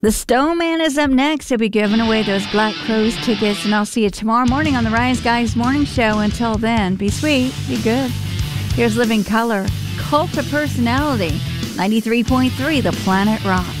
The Stone Man is up next. He'll be giving away those Black Crowes tickets, and I'll see you tomorrow morning on the Rise Guys Morning Show. Until then, be sweet, be good. Here's Living Color, Cult of Personality, 93.3 The Planet Rock.